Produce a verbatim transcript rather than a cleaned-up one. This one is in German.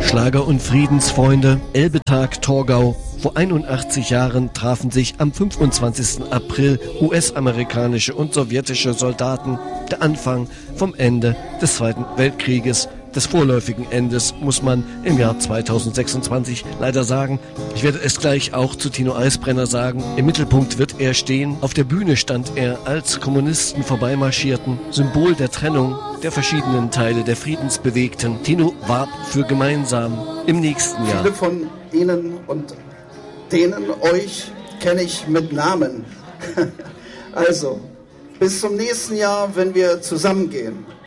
Schlager- und Friedensfreunde, Elbetag Torgau. Vor einundachtzig Jahren trafen sich am fünfundzwanzigsten April U S-amerikanische und sowjetische Soldaten. Der Anfang vom Ende des Zweiten Weltkrieges, des vorläufigen Endes, muss man im Jahr zweitausendsechsundzwanzig leider sagen. Ich werde es gleich auch zu Tino Eisbrenner sagen. Im Mittelpunkt wird er stehen. Auf der Bühne stand er, als Kommunisten vorbeimarschierten. Symbol der Trennung der verschiedenen Teile der Friedensbewegten. Tino warb für gemeinsam im nächsten Jahr. Viele von Ihnen und denen euch kenne ich mit Namen. Also, bis zum nächsten Jahr, wenn wir zusammengehen.